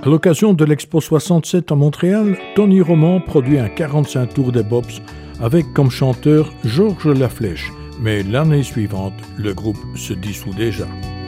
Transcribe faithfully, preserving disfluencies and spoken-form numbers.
À l'occasion de l'Expo soixante-sept à Montréal, Tony Roman produit un quarante-cinq tours des Bops avec comme chanteur Georges Laflèche. Mais l'année suivante, le groupe se dissout déjà.